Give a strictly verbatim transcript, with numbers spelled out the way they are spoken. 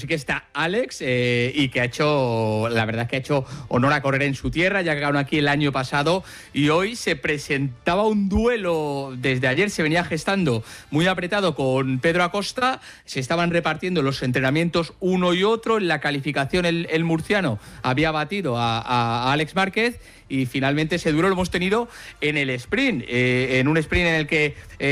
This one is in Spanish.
sí que está Alex eh, y que ha hecho, la verdad es que ha hecho honor a correr en su tierra, ya que ganó aquí el año pasado y hoy se presentaba un duelo, desde ayer se venía gestando muy apretado con Pedro Acosta, se estaban repartiendo los entrenamientos uno y otro, en la calificación el, el murciano había batido a, a Alex Márquez y finalmente ese duelo lo hemos tenido en el sprint, eh, en un sprint en el que... Eh,